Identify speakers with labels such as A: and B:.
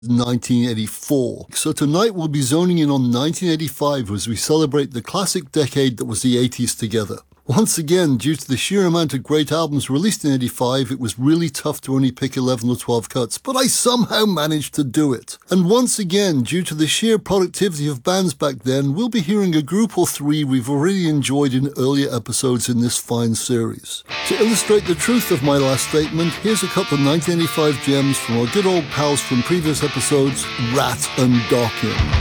A: 1984. So tonight we'll be zoning in on 1985 as we celebrate the classic decade that was the 80s together. Once again, due to the sheer amount of great albums released in 85, it was really tough to only pick 11 or 12 cuts, but I somehow managed to do it. And once again, due to the sheer productivity of bands back then, we'll be hearing a group or three we've already enjoyed in earlier episodes in this fine series. To illustrate the truth of my last statement, here's a couple of 1985 gems from our good old pals from previous episodes, Ratt and Dokken.